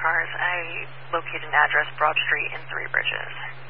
cars. I located an address, Broad Street in Three Bridges.